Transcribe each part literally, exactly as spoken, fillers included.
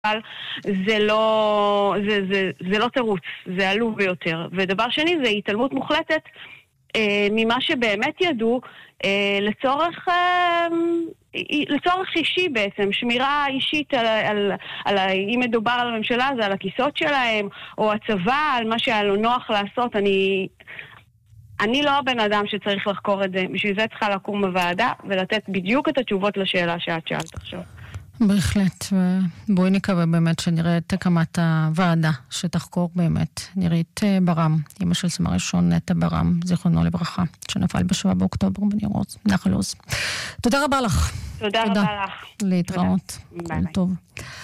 אבל זה לא, זה, זה, זה לא תירוץ, זה עלוב ביותר. ודבר שני, זה התעלמות מוחלטת אה, ממה שבאמת ידעו, אה, לצורך, אה, לצורך אישי בעצם, שמירה אישית על, על, על, על, אם מדובר על הממשלה, זה על הכיסות שלהם, או הצבא, על מה שהיה לו נוח לעשות. אני... אני לא הבן אדם שצריך לחקור את זה, בשביל זה צריכה לקום בוועדה ולתת בדיוק את התשובות לשאלה שאת שאלת עכשיו. בהחלט, ובואי נקווה באמת שנראה את הקמת הוועדה שתחקור באמת. נראית ברם, אמא של סמל ראשון נטע ברם, זיכרונו לברכה, שנפל בשבעה באוקטובר בניר עוז, נחל עוז. תודה רבה לך. תודה, תודה. רבה לך. להתראות. כל טוב.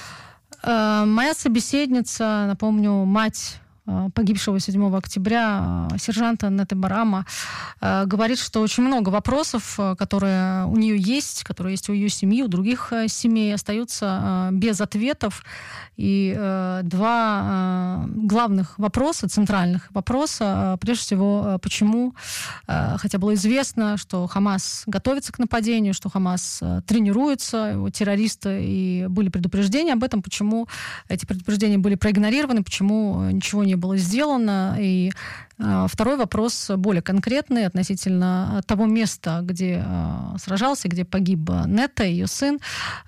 Моя собеседница, напомню, мать погибшего седьмого октября, сержанта Нетты Барама, говорит, что очень много вопросов, которые у нее есть, которые есть у ее семьи, у других семей, остаются без ответов. И два главных вопроса, центральных вопроса, прежде всего, почему, хотя было известно, что Хамас готовится к нападению, что Хамас тренируется, его террористы, и были предупреждения об этом, почему эти предупреждения были проигнорированы, почему ничего не было сделано. И второй вопрос более конкретный относительно того места, где сражался, где погиб Нетта, ее сын.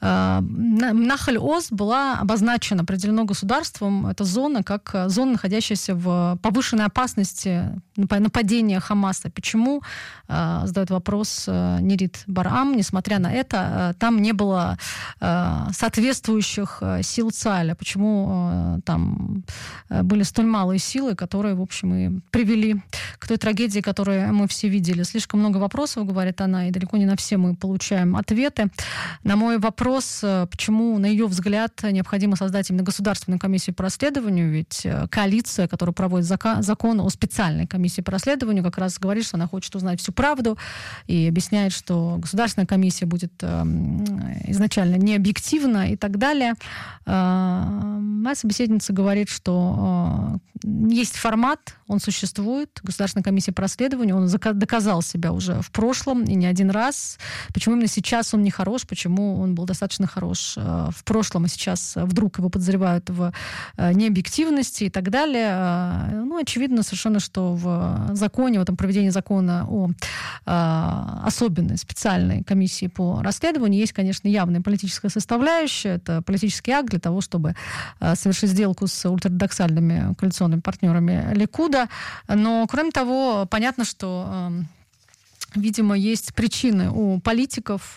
Нахаль-Оз была обозначена определено государством. Это зона как зона, находящаяся в повышенной опасности нападения Хамаса. Почему, задает вопрос Нерит Барам, несмотря на это, там не было соответствующих сил ЦАЛя? Почему там были столь малые силы, которые, в общем, и привели к той трагедии, которую мы все видели? Слишком много вопросов, говорит она, и далеко не на все мы получаем ответы. На мой вопрос, почему, на ее взгляд, необходимо создать именно Государственную комиссию по расследованию, ведь коалиция, которая проводит закон о специальной комиссии по расследованию, как раз говорит, что она хочет узнать всю правду, и объясняет, что Государственная комиссия будет изначально необъективна и так далее. Моя собеседница говорит, что есть формат, он существует, Государственная комиссия по расследованию, он доказал себя уже в прошлом и не один раз. Почему именно сейчас он не хорош, почему он был достаточно хорош в прошлом, а сейчас вдруг его подозревают в необъективности и так далее. Ну, очевидно совершенно, что в законе, в этом проведении закона о особенной специальной комиссии по расследованию есть, конечно, явная политическая составляющая. Это политический акт для того, чтобы совершить сделку с ультраортодоксальными коалиционными партнерами Ликуда. Но, кроме того, понятно, что, видимо, есть причины у политиков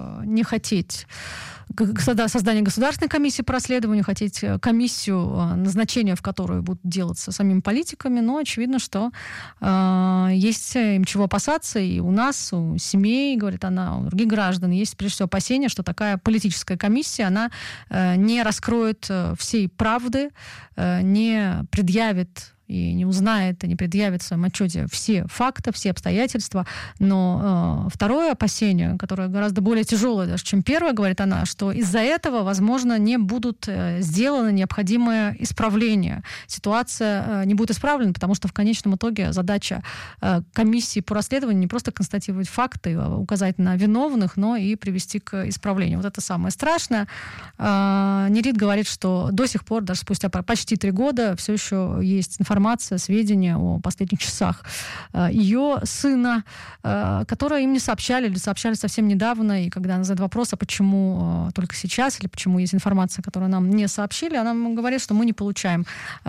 не хотеть создания Государственной комиссии по расследованию, хотеть комиссию, назначения в которую будут делаться самими политиками, но очевидно, что э, есть им чего опасаться, и у нас, у семей, говорит она, у других граждан, есть прежде всего опасения, что такая политическая комиссия, она э, не раскроет всей правды, э, не предъявит и не узнает, и не предъявит в своем отчете все факты, все обстоятельства. Но э, второе опасение, которое гораздо более тяжелое даже, чем первое, говорит она, что из-за этого, возможно, не будут э, сделаны необходимые исправления. Ситуация э, не будет исправлена, потому что в конечном итоге задача э, комиссии по расследованию не просто констатировать факты, указать на виновных, но и привести к исправлению. Вот это самое страшное. Э, Нерит говорит, что до сих пор, даже спустя почти три года, все еще есть информация, сведения о последних часах ее сына, которые им не сообщали или сообщали совсем недавно. И когда она задает вопрос, а почему только сейчас, или почему есть информация, которую нам не сообщили, она говорит, что мы не получаем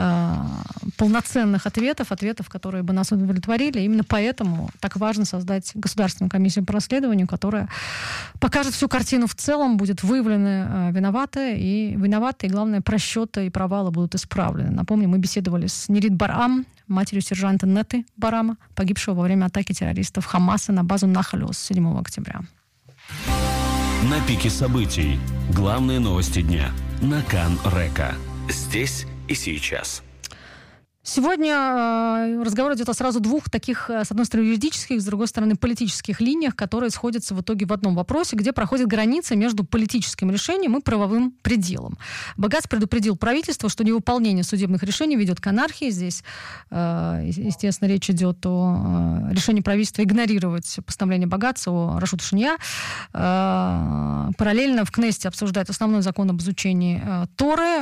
полноценных ответов, ответов, которые бы нас удовлетворили. Именно поэтому так важно создать Государственную комиссию по расследованию, которая покажет всю картину в целом, будет выявлены виноватые, и виноватые, и, главное, просчеты и провалы будут исправлены. Напомню, мы беседовали с Нерит Барам, матерью сержанта Нетты Барама, погибшего во время атаки террористов Хамаса на базу Нахаль-Оз седьмого октября. На пике событий. Главные новости дня. На Кан Река. Здесь и сейчас. Сегодня разговор идет о сразу двух таких, с одной стороны, юридических, с другой стороны, политических линиях, которые сходятся в итоге в одном вопросе, где проходит граница между политическим решением и правовым пределом. Багац предупредил правительство, что невыполнение судебных решений ведет к анархии. Здесь, естественно, речь идет о решении правительства игнорировать постановление Багаца о Рашут Шинья. Параллельно в Кнессете обсуждают основной закон об изучении Торы.